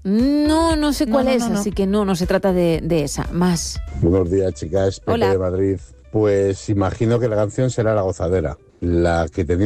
No sé cuál es, no. así que no se trata de esa. Más. Buenos días, chicas. Pepe Hola. de Madrid. Pues imagino que la canción será La Gozadera, la que tenía